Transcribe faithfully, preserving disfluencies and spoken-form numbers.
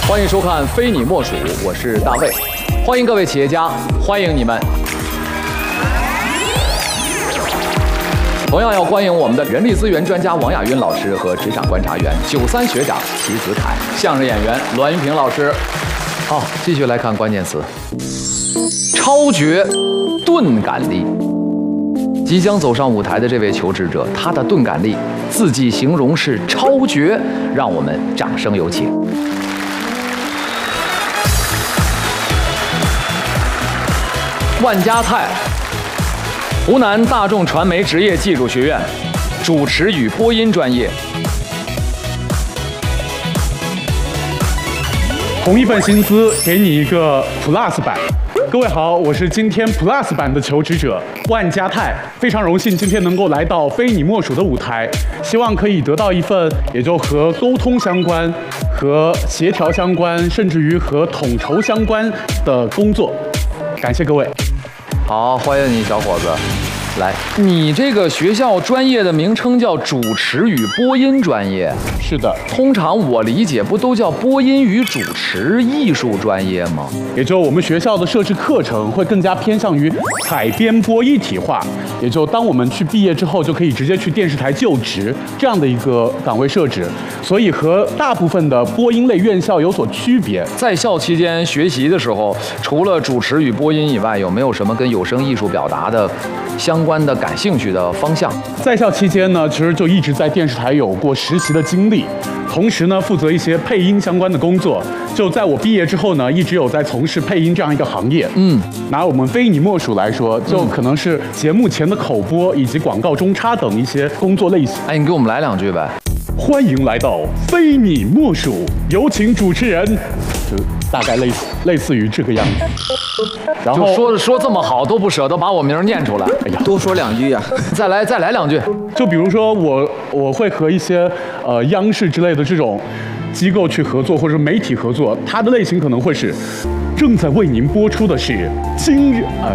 欢迎收看《非你莫属》，我是大卫。欢迎各位企业家，欢迎你们。同样要欢迎我们的人力资源专家王亚云老师和职场观察员九三学长齐子凯，相声演员栾云平老师。好，继续来看关键词：超绝钝感力。即将走上舞台的这位求职者，他的钝感力字迹形容是超绝，让我们掌声有请。万家泰，湖南大众传媒职业技术学院主持与播音专业。 同一份薪资给你一个 Plus 版。各位好，我是今天 Plus 版的求职者万家泰，非常荣幸今天能够来到非你莫属的舞台，希望可以得到一份也就和沟通相关、和协调相关，甚至于和统筹相关的工作。感谢各位。 好，欢迎你，小伙子。来，你这个学校专业的名称叫主持与播音专业。 是的， 通常我理解不都叫播音与主持艺术专业吗？ 也就我们学校的设置课程会更加偏向于采编播一体化，也就当我们去毕业之后就可以直接去电视台就职这样的一个岗位设置，所以和大部分的播音类院校有所区别。 在校期间学习的时候，除了主持与播音以外，有没有什么跟有声艺术表达的相关的感兴趣的方向？ 在校期间呢，其实就一直在电视台有过实习的经历，同时呢，负责一些配音相关的工作。就在我毕业之后呢，一直有在从事配音这样一个行业。嗯，拿我们非你莫属来说，就可能是节目前的口播以及广告中插等一些工作类型。 哎，你给我们来两句呗。 欢迎来到非你莫属，有请主持人。就大概类似类似于这个样子。然后就说说这么好，都不舍得把我名念出来。 哎呀，多说两句呀、啊！ 再来再来两句。 就比如说我我会和一些呃央视之类的这种机构去合作，或者媒体合作，它的类型可能会是正在为您播出的是今日呃